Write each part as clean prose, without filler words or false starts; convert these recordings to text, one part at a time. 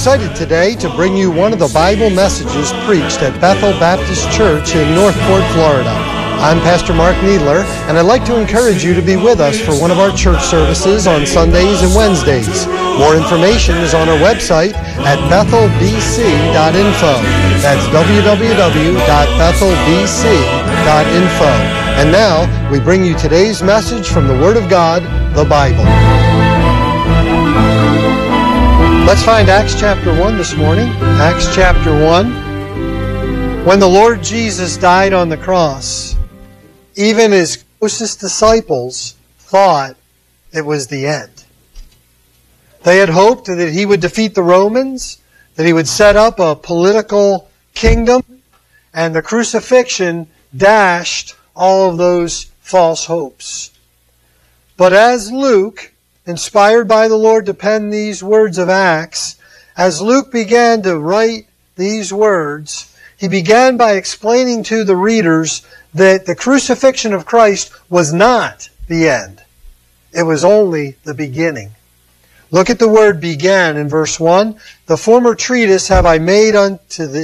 excited today to bring you one of the Bible messages preached at Bethel Baptist Church in Northport, Florida. I'm Pastor Mark Needler, and I'd like to encourage you to be with us for one of our church services on Sundays and Wednesdays. More information is on our website at bethelbc.info. That's www.bethelbc.info. And now, we bring you today's message from the Word of God, the Bible. Let's find Acts chapter 1 this morning. Acts chapter 1. When the Lord Jesus died on the cross, even His closest disciples thought it was the end. They had hoped that He would defeat the Romans, that He would set up a political kingdom, and the crucifixion dashed all of those false hopes. But as Luke, inspired by the Lord to pen these words of Acts, as Luke began to write these words, he began by explaining to the readers that the crucifixion of Christ was not the end. It was only the beginning. Look at the word began in verse 1. The former treatise have I made, O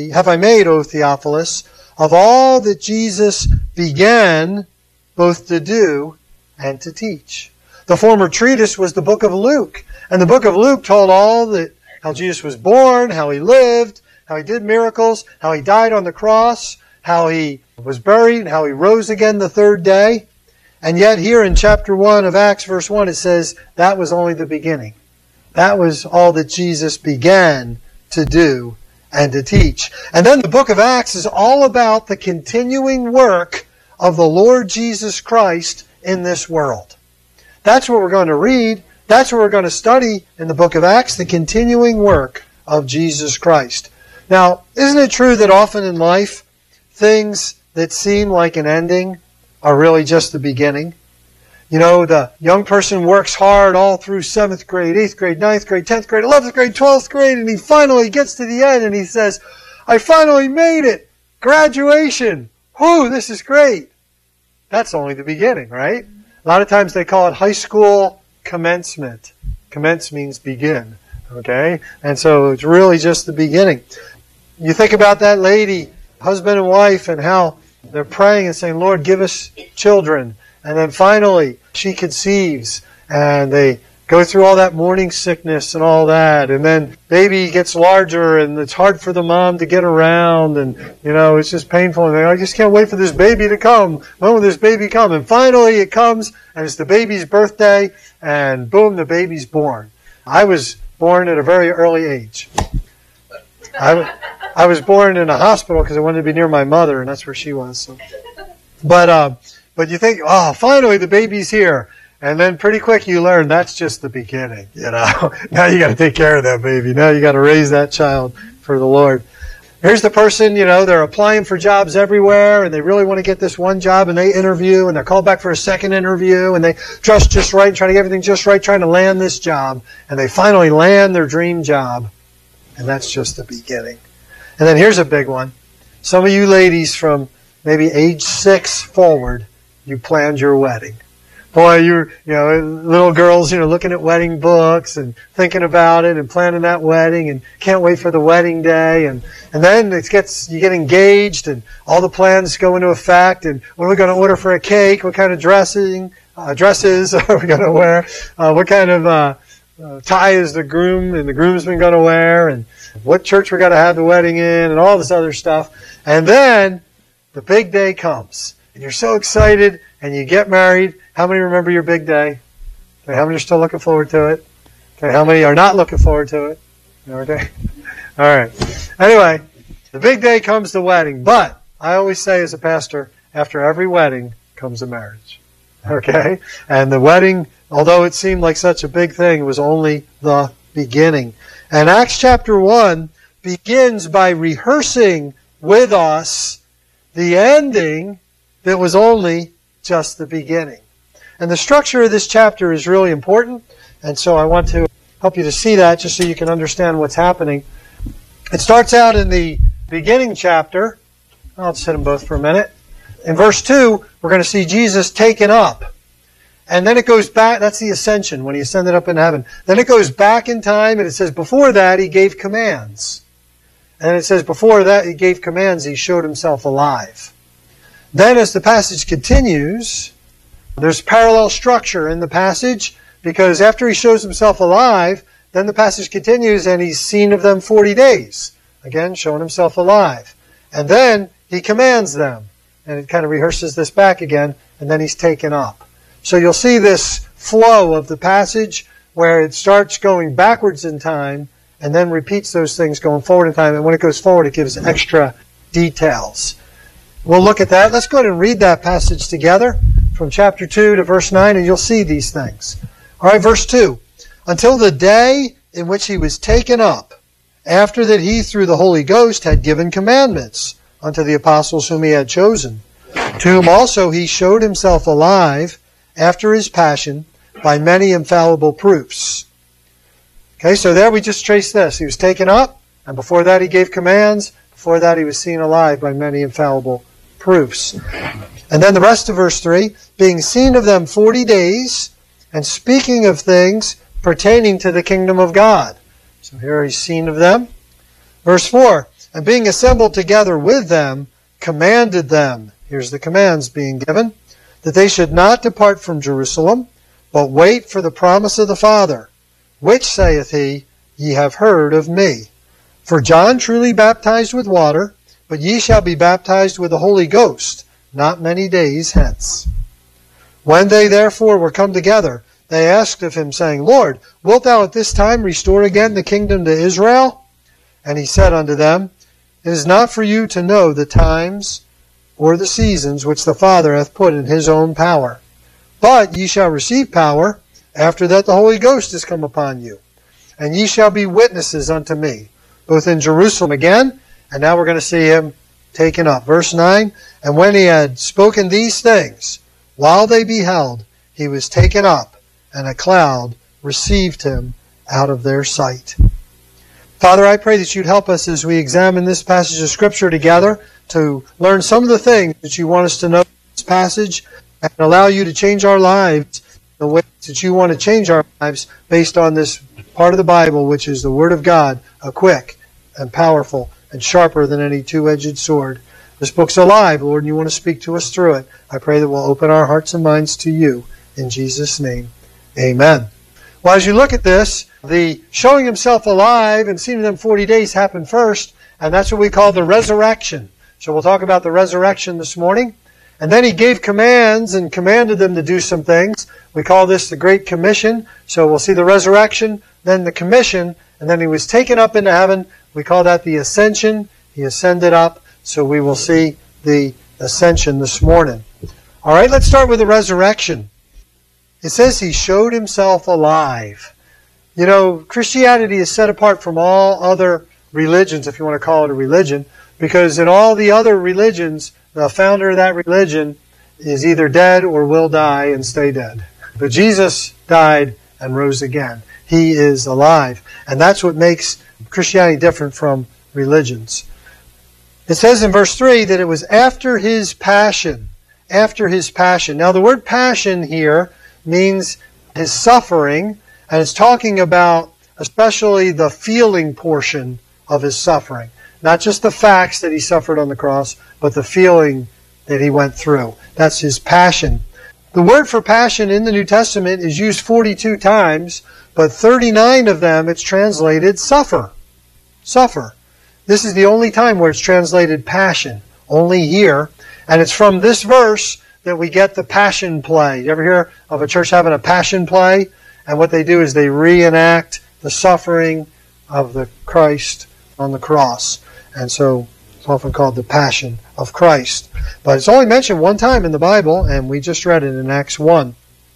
Theophilus, of all that Jesus began both to do and to teach. The former treatise was the book of Luke. And the book of Luke told all that how Jesus was born, how He lived, how He did miracles, how He died on the cross, how He was buried, how He rose again the third day. And yet here in chapter 1 of Acts verse 1 it says that was only the beginning. That was all that Jesus began to do and to teach. And then the book of Acts is all about the continuing work of the Lord Jesus Christ in this world. That's what we're going to read. That's what we're going to study in the book of Acts, the continuing work of Jesus Christ. Now, isn't it true that often in life, things that seem like an ending are really just the beginning? You know, the young person works hard all through 7th grade, 8th grade, 9th grade, 10th grade, 11th grade, 12th grade, and he finally gets to the end and he says, I finally made it! Graduation! Whew, this is great! That's only the beginning, right? A lot of times they call it high school commencement. Commence means begin, okay? And so it's really just the beginning. You think about that lady, husband and wife, and how they're praying and saying, Lord, give us children. And then finally, she conceives, and they go through all that morning sickness and all that. And then baby gets larger, and it's hard for the mom to get around, and, you know, it's just painful. And I just can't wait for this baby to come. When will this baby come? And finally it comes, and it's the baby's birthday, and boom, the baby's born. I was born at a very early age. I was born in a hospital because I wanted to be near my mother, and that's where she was. So. But you think, oh, finally the baby's here. And then pretty quick you learn that's just the beginning, you know. Now you got to take care of that baby. Now you got to raise that child for the Lord. Here's the person, you know, they're applying for jobs everywhere and they really want to get this one job and they interview and they're called back for a second interview and they dress just right, trying to get everything just right, trying to land this job. And they finally land their dream job. And that's just the beginning. And then here's a big one. Some of you ladies from maybe age 6 forward, you planned your wedding. Boy, you know, little girls, you know, looking at wedding books and thinking about it and planning that wedding and can't wait for the wedding day. And then you get engaged and all the plans go into effect. And what are we going to order for a cake? What kind of dresses are we going to wear? What kind of tie is the groom and the groomsman going to wear? And what church we're going to have the wedding in and all this other stuff. And then the big day comes. And you're so excited, and you get married. How many remember your big day? Okay, how many are still looking forward to it? Okay, how many are not looking forward to it? Okay. All right. Anyway, the big day comes the wedding. But I always say as a pastor, after every wedding comes a marriage. Okay? And the wedding, although it seemed like such a big thing, was only the beginning. And Acts chapter 1 begins by rehearsing with us the ending that was only just the beginning. And the structure of this chapter is really important, and so I want to help you to see that just so you can understand what's happening. It starts out in the beginning chapter. I'll just hit them both for a minute. In verse 2, we're going to see Jesus taken up. And then it goes back, that's the ascension, when he ascended up into heaven. Then it goes back in time, and it says before that he gave commands. And it says before that he gave commands, he showed himself alive. Then as the passage continues, there's parallel structure in the passage, because after he shows himself alive, then the passage continues and he's seen of them 40 days. Again, showing himself alive. And then he commands them. And it kind of rehearses this back again, and then he's taken up. So you'll see this flow of the passage where it starts going backwards in time and then repeats those things going forward in time. And when it goes forward, it gives extra details. We'll look at that. Let's go ahead and read that passage together from chapter 2 to verse 9, and you'll see these things. All right, verse 2. Until the day in which he was taken up, after that he through the Holy Ghost had given commandments unto the apostles whom he had chosen, to whom also he showed himself alive after his passion by many infallible proofs. Okay, so there we just trace this. He was taken up, and before that he gave commands. Before that he was seen alive by many infallible proofs. And then the rest of verse 3, being seen of them 40 days, and speaking of things pertaining to the kingdom of God. So here he's seen of them. Verse 4, and being assembled together with them, commanded them, here's the commands being given, that they should not depart from Jerusalem, but wait for the promise of the Father, which, saith he, ye have heard of me. For John truly baptized with water, but ye shall be baptized with the Holy Ghost not many days hence. When they therefore were come together, they asked of him, saying, Lord, wilt thou at this time restore again the kingdom to Israel? And he said unto them, It is not for you to know the times or the seasons which the Father hath put in his own power. But ye shall receive power after that the Holy Ghost is come upon you. And ye shall be witnesses unto me, both in Jerusalem again, and now we're going to see him taken up. Verse 9, and when he had spoken these things, while they beheld, he was taken up, and a cloud received him out of their sight. Father, I pray that you'd help us as we examine this passage of Scripture together to learn some of the things that you want us to know in this passage and allow you to change our lives the way that you want to change our lives based on this part of the Bible, which is the Word of God, a quick and powerful and sharper than any two-edged sword. This book's alive, Lord, and you want to speak to us through it. I pray that we'll open our hearts and minds to you. In Jesus' name, amen. Well, as you look at this, the showing himself alive and seeing them 40 days happened first, and that's what we call the resurrection. So we'll talk about the resurrection this morning. And then he gave commands and commanded them to do some things. We call this the Great Commission. So we'll see the resurrection, then the commission, and then he was taken up into heaven. We call that the ascension. He ascended up. So we will see the ascension this morning. All right, let's start with the resurrection. It says he showed himself alive. You know, Christianity is set apart from all other religions, if you want to call it a religion, because in all the other religions, the founder of that religion is either dead or will die and stay dead. But Jesus died and rose again. He is alive. And that's what makes Christianity different from religions. It says in verse 3 that it was after his passion. After his passion. Now the word passion here means his suffering, and it's talking about especially the feeling portion of his suffering. Not just the facts that he suffered on the cross, but the feeling that he went through. That's his passion. The word for passion in the New Testament is used 42 times, but 39 of them it's translated suffer. Suffer. This is the only time where it's translated passion. Only here. And it's from this verse that we get the passion play. You ever hear of a church having a passion play? And what they do is they reenact the suffering of the Christ on the cross. And so it's often called the Passion of Christ. But it's only mentioned one time in the Bible, and we just read it in Acts 1.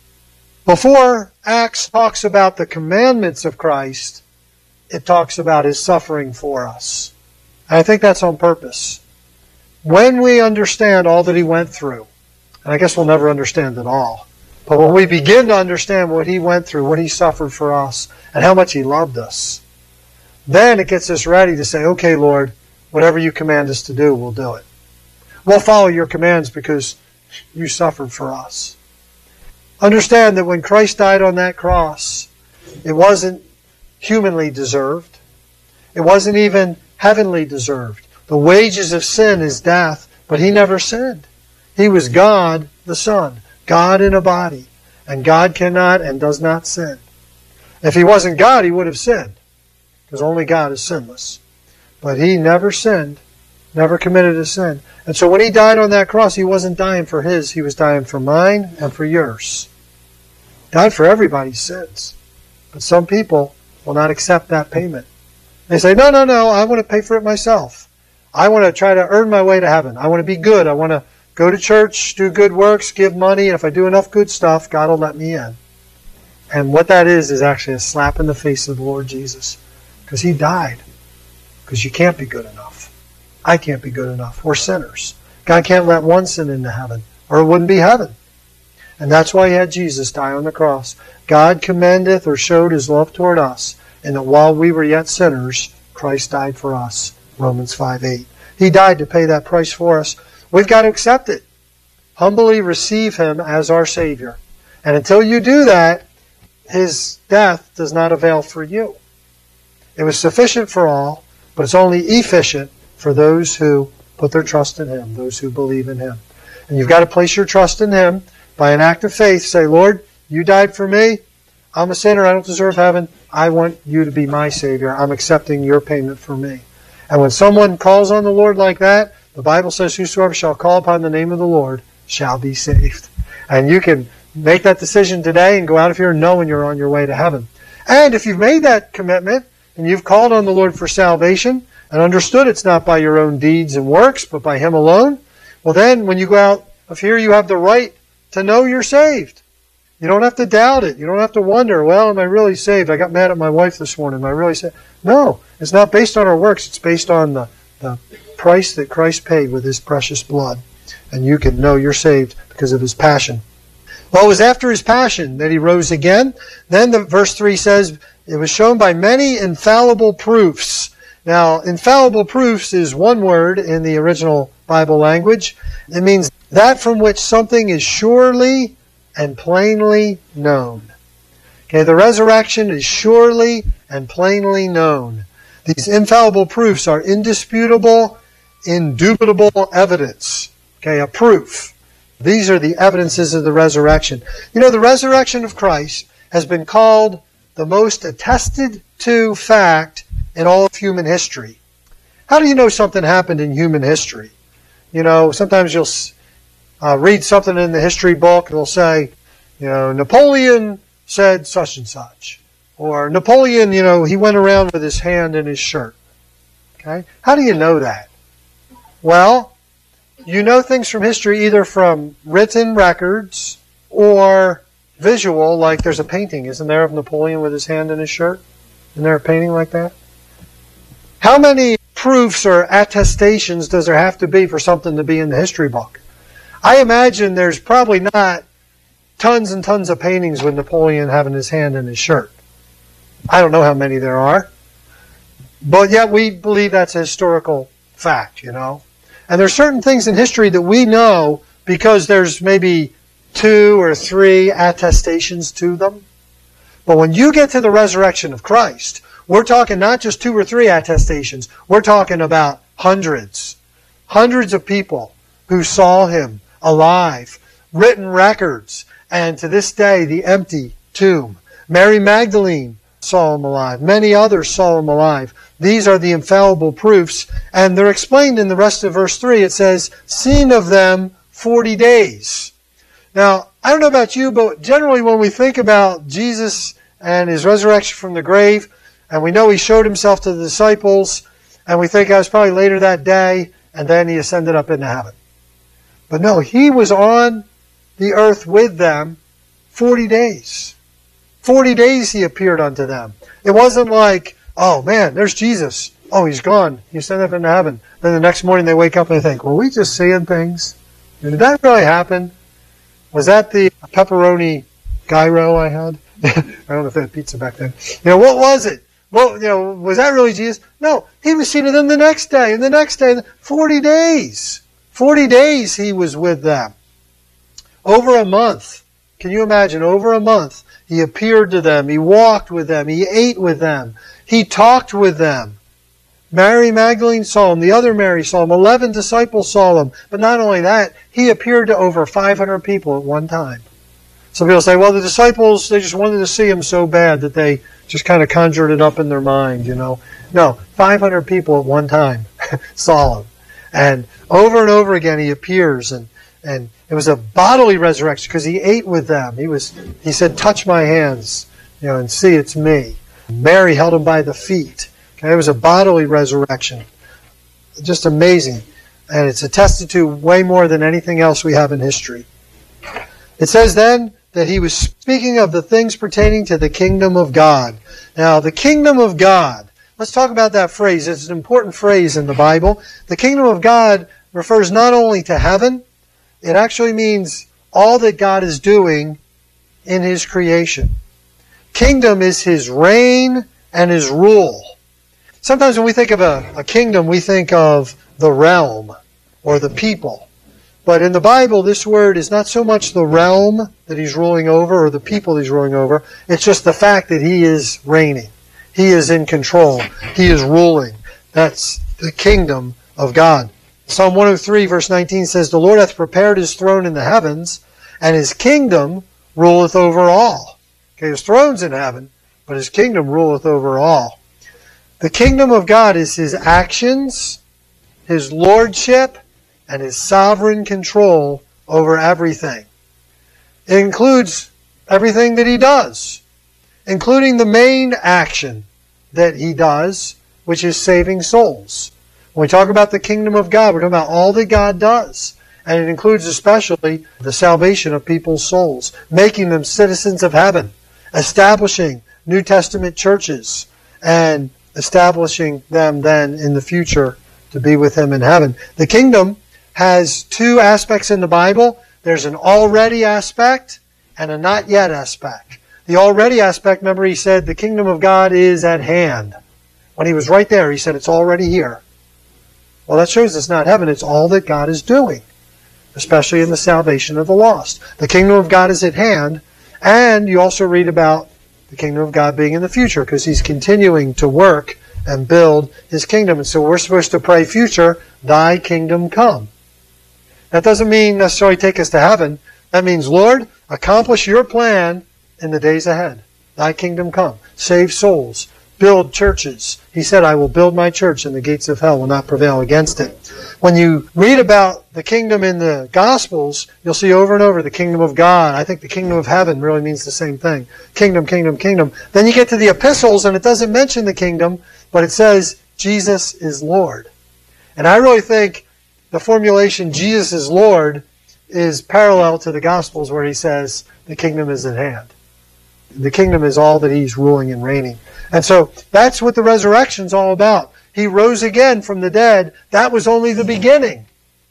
Before Acts talks about the commandments of Christ, it talks about his suffering for us. And I think that's on purpose. When we understand all that he went through, and I guess we'll never understand it all, but when we begin to understand what he went through, what he suffered for us, and how much he loved us, then it gets us ready to say, okay, Lord, whatever you command us to do, we'll do it. We'll follow your commands because you suffered for us. Understand that when Christ died on that cross, it wasn't humanly deserved. It wasn't even heavenly deserved. The wages of sin is death, but He never sinned. He was God the Son, God in a body, and God cannot and does not sin. If He wasn't God, He would have sinned, because only God is sinless. But He never sinned, never committed a sin. And so when He died on that cross, He wasn't dying for His, He was dying for mine and for yours. Died for everybody's sins. But some people will not accept that payment. They say, no, I want to pay for it myself. I want to try to earn my way to heaven. I want to be good. I want to go to church, do good works, give money, and if I do enough good stuff, God will let me in. And what that is actually a slap in the face of the Lord Jesus. Because He died. Because you can't be good enough. I can't be good enough. We're sinners. God can't let one sin into heaven, or it wouldn't be heaven. And that's why He had Jesus die on the cross. God commendeth or showed His love toward us, and that while we were yet sinners, Christ died for us. Romans 5:8. He died to pay that price for us. We've got to accept it. Humbly receive Him as our Savior. And until you do that, His death does not avail for you. It was sufficient for all, but it's only efficient for those who put their trust in Him, those who believe in Him. And you've got to place your trust in Him by an act of faith. Say, Lord, You died for me. I'm a sinner. I don't deserve heaven. I want You to be my Savior. I'm accepting Your payment for me. And when someone calls on the Lord like that, the Bible says, whosoever shall call upon the name of the Lord shall be saved. And you can make that decision today and go out of here knowing you're on your way to heaven. And if you've made that commitment and you've called on the Lord for salvation and understood it's not by your own deeds and works, but by Him alone, well then when you go out of here, you have the right to know you're saved. You don't have to doubt it. You don't have to wonder, well, am I really saved? I got mad at my wife this morning. Am I really saved? No, it's not based on our works. It's based on the price that Christ paid with His precious blood. And you can know you're saved because of His passion. Well, it was after His passion that He rose again. Then verse 3 says, it was shown by many infallible proofs. Now, infallible proofs is one word in the original Bible language. It means that from which something is surely and plainly known. Okay, the resurrection is surely and plainly known. These infallible proofs are indisputable, indubitable evidence. Okay, a proof. These are the evidences of the resurrection. You know, the resurrection of Christ has been called the most attested to fact in all of human history. How do you know something happened in human history? You know, sometimes you'll read something in the history book and it'll say, you know, Napoleon said such and such. Or Napoleon, you know, he went around with his hand in his shirt. Okay? How do you know that? Well, you know things from history either from written records or visual, like there's a painting, isn't there, of Napoleon with his hand in his shirt? Isn't there a painting like that? How many proofs or attestations does there have to be for something to be in the history book? I imagine there's probably not tons and tons of paintings with Napoleon having his hand in his shirt. I don't know how many there are. But yet we believe that's a historical fact, you know. And there's certain things in history that we know because there's maybe 2 or 3 attestations to them. But when you get to the resurrection of Christ, we're talking not just 2 or 3 attestations. We're talking about hundreds. Hundreds of people who saw Him alive. Written records. And to this day, the empty tomb. Mary Magdalene saw Him alive. Many others saw Him alive. These are the infallible proofs. And they're explained in the rest of verse 3. It says, seen of them 40 days. Now, I don't know about you, but generally when we think about Jesus and His resurrection from the grave, and we know He showed Himself to the disciples, and we think it was probably later that day, and then He ascended up into heaven. But no, He was on the earth with them 40 days. 40 days He appeared unto them. It wasn't like, oh man, there's Jesus. Oh, He's gone. He ascended up into heaven. Then the next morning they wake up and they think, were we just seeing things? Did that really happen? Was that the pepperoni gyro I had? I don't know if they had pizza back then. You know, what was it? Well, you know, was that really Jesus? No, He was seen of them the next day, and the next day, 40 days. 40 days He was with them. Over a month Can you imagine? Over a month, he appeared to them. He walked with them. He ate with them. He talked with them. Mary Magdalene saw him. The other Mary saw him. 11 disciples saw him. But not only that, he appeared to over 500 people at one time. Some people say, well, the disciples, they just wanted to see him so bad that they just kind of conjured it up in their mind, you know. No, 500 people at one time saw him. And over again he appears, and it was a bodily resurrection because he ate with them. He said, touch my hands, you know, and see it's me. Mary held him by the feet. Okay, it was a bodily resurrection. Just amazing. And it's attested to way more than anything else we have in history. It says then that he was speaking of the things pertaining to the kingdom of God. Now, the kingdom of God. Let's talk about that phrase. It's an important phrase in the Bible. The kingdom of God refers not only to heaven, it actually means all that God is doing in His creation. Kingdom is His reign and His rule. Sometimes when we think of a kingdom, we think of the realm or the people. But in the Bible, this word is not so much the realm that He's ruling over or the people He's ruling over. It's just the fact that He is reigning. He is in control. He is ruling. That's the kingdom of God. Psalm 103 verse 19 says, the Lord hath prepared His throne in the heavens, and His kingdom ruleth over all. Okay, His throne's in heaven, but His kingdom ruleth over all. The kingdom of God is His actions, His lordship, and His sovereign control over everything. It includes everything that He does, including the main action that He does, which is saving souls. When we talk about the kingdom of God, we're talking about all that God does. And it includes especially the salvation of people's souls, making them citizens of heaven, establishing New Testament churches, and establishing them then in the future to be with Him in heaven. The kingdom has two aspects in the Bible. There's an already aspect and a not yet aspect. The already aspect, remember He said the kingdom of God is at hand. When He was right there, He said it's already here. Well, that shows it's not heaven. It's all that God is doing, especially in the salvation of the lost. The kingdom of God is at hand, and you also read about the kingdom of God being in the future because He's continuing to work and build His kingdom. And so we're supposed to pray future, thy kingdom come. That doesn't mean necessarily take us to heaven. That means, Lord, accomplish your plan in the days ahead. Thy kingdom come. Save souls. Build churches. He said, I will build my church and the gates of hell will not prevail against it. When you read about the kingdom in the Gospels, you'll see over and over the kingdom of God. I think the kingdom of heaven really means the same thing. Kingdom, kingdom, kingdom. Then you get to the epistles and it doesn't mention the kingdom, but it says Jesus is Lord. And I really think the formulation Jesus is Lord is parallel to the Gospels where He says the kingdom is at hand. The kingdom is all that He's ruling and reigning. And so that's what the resurrection's all about. He rose again from the dead. That was only the beginning.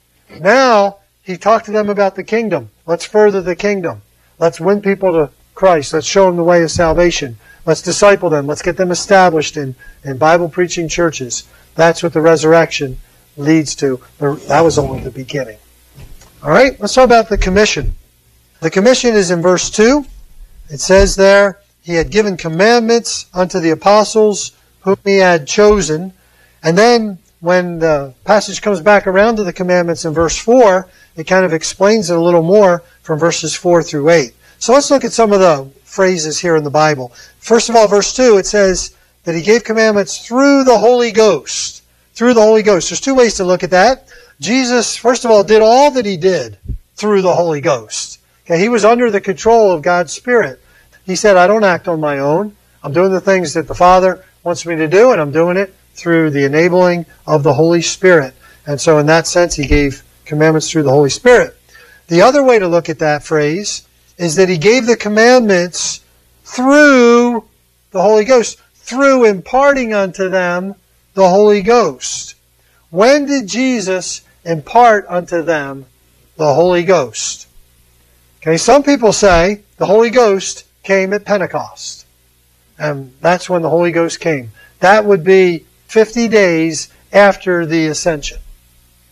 Now, He talked to them about the kingdom. Let's further the kingdom. Let's win people to Christ. Let's show them the way of salvation. Let's disciple them. Let's get them established in Bible-preaching churches. That's what the resurrection leads to. That was only the beginning. All right, let's talk about the commission. The commission is in verse 2. It says there, He had given commandments unto the apostles whom He had chosen. And then when the passage comes back around to the commandments in verse 4, it kind of explains it a little more from verses 4 through 8. So let's look at some of the phrases here in the Bible. First of all, verse 2, it says that He gave commandments through the Holy Ghost. Through the Holy Ghost. There's two ways to look at that. Jesus, first of all, did all that He did through the Holy Ghost. Okay, He was under the control of God's Spirit. He said, I don't act on my own. I'm doing the things that the Father wants me to do, and I'm doing it through the enabling of the Holy Spirit. And so in that sense, He gave commandments through the Holy Spirit. The other way to look at that phrase is that He gave the commandments through the Holy Ghost, through imparting unto them the Holy Ghost. When did Jesus impart unto them the Holy Ghost? Okay, some people say the Holy Ghost came at Pentecost. And that's when the Holy Ghost came. That would be 50 days after the ascension.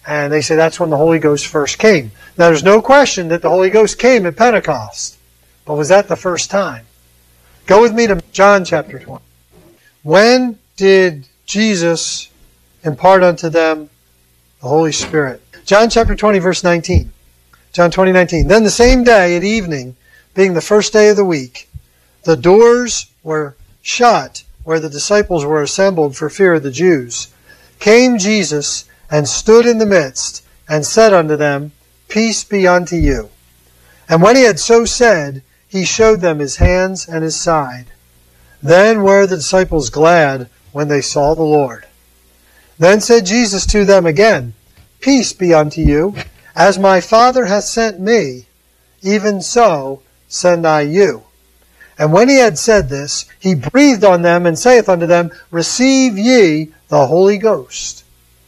And they say that's when the Holy Ghost first came. Now there's no question that the Holy Ghost came at Pentecost. But was that the first time? Go with me to John chapter 20. When did Jesus impart unto them the Holy Spirit? John chapter 20 verse 19. John 20:19. Then the same day at evening, being the first day of the week, the doors were shut where the disciples were assembled for fear of the Jews. Came Jesus and stood in the midst and said unto them, Peace be unto you. And when he had so said, he showed them his hands and his side. Then were the disciples glad when they saw the Lord. Then said Jesus to them again, Peace be unto you. As my Father hath sent me, even so send I you. And when he had said this, he breathed on them and saith unto them, Receive ye the Holy Ghost.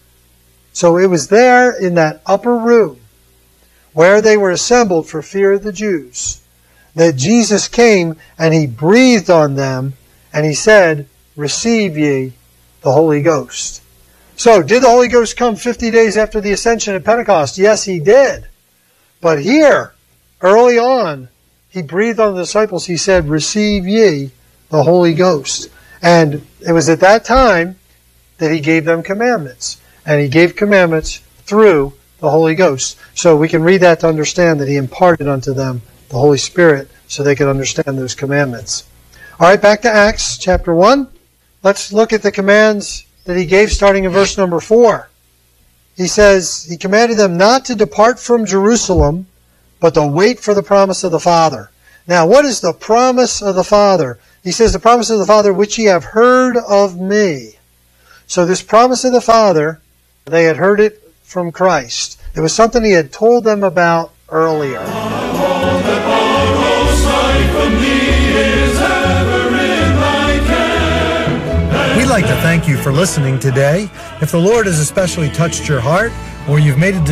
So it was there in that upper room where they were assembled for fear of the Jews that Jesus came and he breathed on them and he said, Receive ye the Holy Ghost. So, did the Holy Ghost come 50 days after the ascension at Pentecost? Yes, he did. But here, early on, he breathed on the disciples. He said, Receive ye the Holy Ghost. And it was at that time that he gave them commandments. And he gave commandments through the Holy Ghost. So we can read that to understand that he imparted unto them the Holy Spirit so they could understand those commandments. All right, back to Acts chapter 1. Let's look at the commands that he gave starting in verse number 4. He says, he commanded them not to depart from Jerusalem, but to wait for the promise of the Father. Now, what is the promise of the Father? He says, the promise of the Father which ye have heard of me. So this promise of the Father, they had heard it from Christ. It was something he had told them about earlier. We'd like to thank you for listening today. If the Lord has especially touched your heart, or you've made a